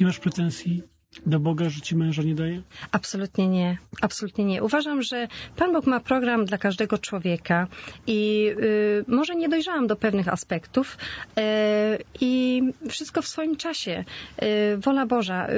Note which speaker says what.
Speaker 1: Nie masz pretensji do Boga, że ci męża nie daje?
Speaker 2: Absolutnie nie. Absolutnie nie. Uważam, że Pan Bóg ma program dla każdego człowieka i może nie dojrzałam do pewnych aspektów i wszystko w swoim czasie. Wola Boża.